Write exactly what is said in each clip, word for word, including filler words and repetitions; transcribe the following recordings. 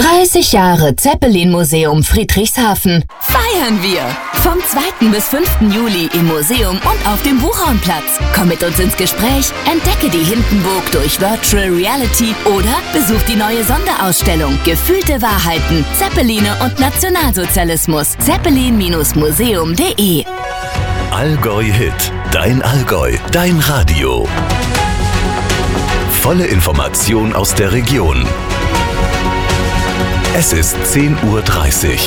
dreißig Jahre Zeppelin-Museum Friedrichshafen. Feiern wir! Vom zweiten bis fünften Juli im Museum und auf dem Buchhornplatz. Komm mit uns ins Gespräch, entdecke die Hindenburg durch Virtual Reality oder besuch die neue Sonderausstellung Gefühlte Wahrheiten, Zeppeline und Nationalsozialismus. zeppelin Museum punkt de Allgäu Hit, dein Allgäu, dein Radio. Volle Information aus der Region. Es ist zehn Uhr dreißig.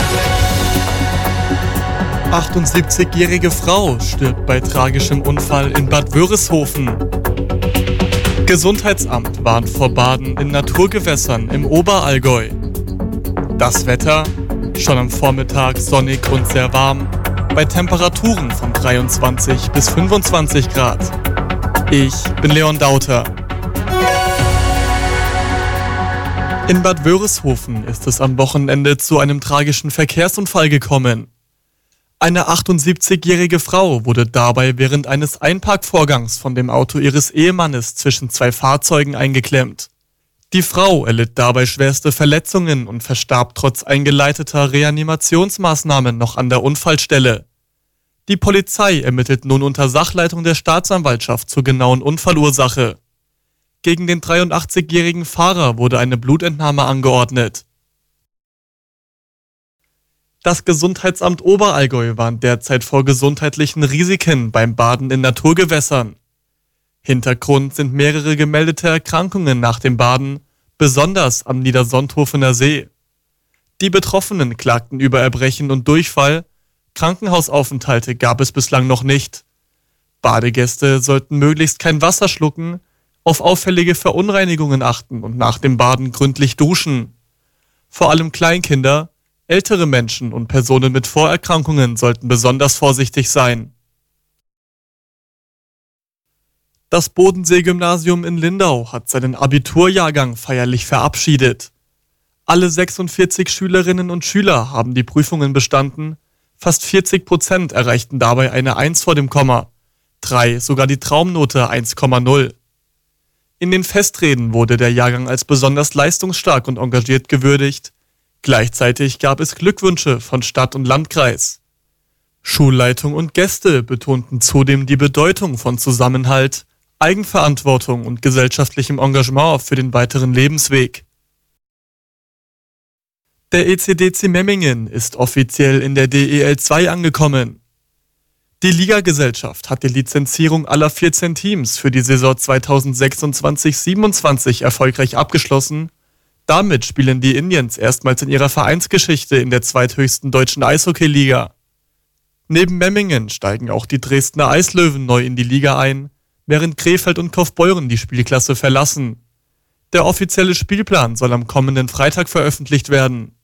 achtundsiebzigjährige Frau stirbt bei tragischem Unfall in Bad Wörishofen. Gesundheitsamt warnt vor Baden in Naturgewässern im Oberallgäu. Das Wetter? Schon am Vormittag sonnig und sehr warm, bei Temperaturen von dreiundzwanzig bis fünfundzwanzig Grad. Ich bin Leon Dauter. In Bad Wörishofen ist es am Wochenende zu einem tragischen Verkehrsunfall gekommen. Eine achtundsiebzigjährige Frau wurde dabei während eines Einparkvorgangs von dem Auto ihres Ehemannes zwischen zwei Fahrzeugen eingeklemmt. Die Frau erlitt dabei schwerste Verletzungen und verstarb trotz eingeleiteter Reanimationsmaßnahmen noch an der Unfallstelle. Die Polizei ermittelt nun unter Sachleitung der Staatsanwaltschaft zur genauen Unfallursache. Gegen den dreiundachtzigjährigen Fahrer wurde eine Blutentnahme angeordnet. Das Gesundheitsamt Oberallgäu warnt derzeit vor gesundheitlichen Risiken beim Baden in Naturgewässern. Hintergrund sind mehrere gemeldete Erkrankungen nach dem Baden, besonders am Niedersonthofener See. Die Betroffenen klagten über Erbrechen und Durchfall, Krankenhausaufenthalte gab es bislang noch nicht. Badegäste sollten möglichst kein Wasser schlucken, auf auffällige Verunreinigungen achten und nach dem Baden gründlich duschen. Vor allem Kleinkinder, ältere Menschen und Personen mit Vorerkrankungen sollten besonders vorsichtig sein. Das Bodensee-Gymnasium in Lindau hat seinen Abiturjahrgang feierlich verabschiedet. Alle sechsundvierzig Schülerinnen und Schüler haben die Prüfungen bestanden, fast vierzig Prozent erreichten dabei eine eins vor dem Komma, drei sogar die Traumnote eins Komma null. In den Festreden wurde der Jahrgang als besonders leistungsstark und engagiert gewürdigt. Gleichzeitig gab es Glückwünsche von Stadt und Landkreis. Schulleitung und Gäste betonten zudem die Bedeutung von Zusammenhalt, Eigenverantwortung und gesellschaftlichem Engagement für den weiteren Lebensweg. Der E C D C Memmingen ist offiziell in der D E L zwei angekommen. Die Ligagesellschaft hat die Lizenzierung aller vierzehn Teams für die Saison zweitausendsechsundzwanzig siebenundzwanzig erfolgreich abgeschlossen. Damit spielen die Indians erstmals in ihrer Vereinsgeschichte in der zweithöchsten deutschen Eishockeyliga. Neben Memmingen steigen auch die Dresdner Eislöwen neu in die Liga ein, während Krefeld und Kaufbeuren die Spielklasse verlassen. Der offizielle Spielplan soll am kommenden Freitag veröffentlicht werden.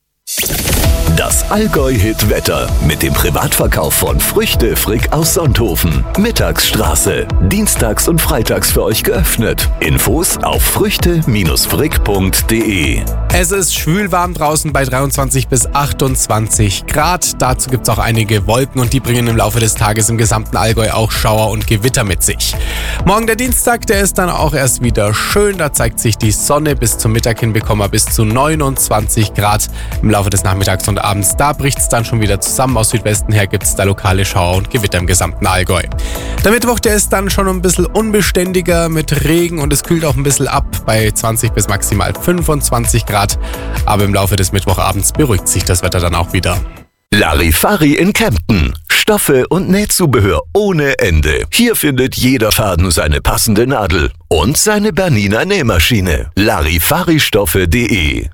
Das Allgäu-Hit-Wetter mit dem Privatverkauf von Früchte Frick aus Sonthofen. Mittagsstraße. Dienstags und freitags für euch geöffnet. Infos auf früchte Frick punkt de. Es ist schwülwarm draußen bei dreiundzwanzig bis achtundzwanzig Grad. Dazu gibt es auch einige Wolken und die bringen im Laufe des Tages im gesamten Allgäu auch Schauer und Gewitter mit sich. Morgen der Dienstag, der ist dann auch erst wieder schön. Da zeigt sich die Sonne. Bis zum Mittag hin bekommen wir bis zu neunundzwanzig Grad. Im Laufe des Nachmittags und abends, da bricht es dann schon wieder zusammen. Aus Südwesten her gibt es da lokale Schauer und Gewitter im gesamten Allgäu. Der Mittwoch, der ist dann schon ein bisschen unbeständiger mit Regen und es kühlt auch ein bisschen ab bei zwanzig bis maximal fünfundzwanzig Grad. Aber im Laufe des Mittwochabends beruhigt sich das Wetter dann auch wieder. Larifari in Kempten. Stoffe und Nähzubehör ohne Ende. Hier findet jeder Faden seine passende Nadel und seine Bernina Nähmaschine. Larifaristoffe punkt de.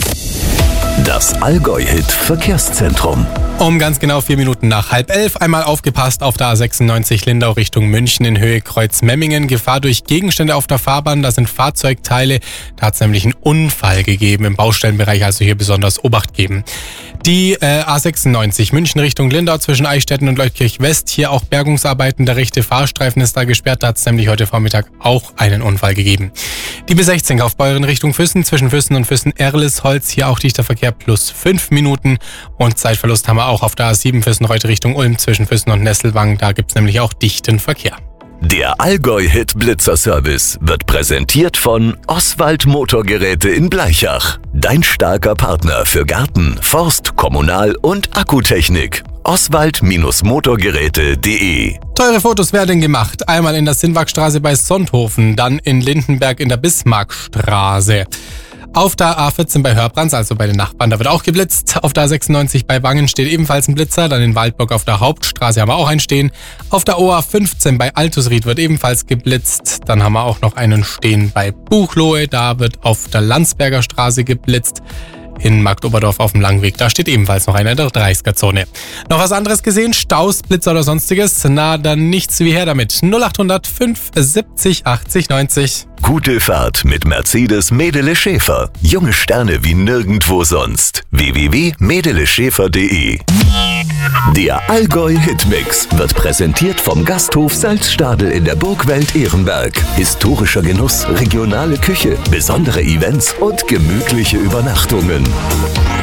Das Allgäu-Hit Verkehrszentrum. Um ganz genau vier Minuten nach halb elf einmal aufgepasst auf der A sechsundneunzig Lindau Richtung München in Höhe Kreuz Memmingen. Gefahr durch Gegenstände auf der Fahrbahn, da sind Fahrzeugteile. Da hat es nämlich einen Unfall gegeben im Baustellenbereich, also hier besonders Obacht geben. Die äh, A sechsundneunzig München Richtung Lindau zwischen Eichstätten und Leutkirch West. Hier auch Bergungsarbeiten, der rechte Fahrstreifen ist da gesperrt. Da hat es nämlich heute Vormittag auch einen Unfall gegeben. Die B sechzehn Kaufbeuren Richtung Füssen zwischen Füssen und Füssen-Erlisholz. Hier auch dichter Verkehr plus fünf Minuten. Und Zeitverlust haben wir auch auf der A sieben Füssen-Reuth Richtung Ulm zwischen Füssen und Nesselwang. Da gibt es nämlich auch dichten Verkehr. Der Allgäu-Hit Blitzer Service wird präsentiert von Oswald Motorgeräte in Bleichach. Dein starker Partner für Garten, Forst, Kommunal- und Akkutechnik. Oswald Motorgeräte punkt de. Teure Fotos werden gemacht. Einmal in der Sinnwagstraße bei Sonthofen, dann in Lindenberg in der Bismarckstraße. Auf der A vierzehn bei Hörbrands, also bei den Nachbarn, da wird auch geblitzt. Auf der A sechsundneunzig bei Wangen steht ebenfalls ein Blitzer. Dann in Waldburg auf der Hauptstraße haben wir auch einen stehen. Auf der O A fünfzehn bei Altusried wird ebenfalls geblitzt. Dann haben wir auch noch einen stehen bei Buchloe. Da wird auf der Landsberger Straße geblitzt. In Marktoberdorf auf dem Langweg, da steht ebenfalls noch einer in der dreißiger-Zone. Noch was anderes gesehen? Staus, Blitzer oder sonstiges? Na, dann nichts wie her damit. null achthundert fünf siebzig achtzig neunzig. Gute Fahrt mit Mercedes Medele Schäfer. Junge Sterne wie nirgendwo sonst. w w w punkt medele schäfer punkt de. Der Allgäu Hitmix wird präsentiert vom Gasthof Salzstadel in der Burgwelt Ehrenberg. Historischer Genuss, regionale Küche, besondere Events und gemütliche Übernachtungen.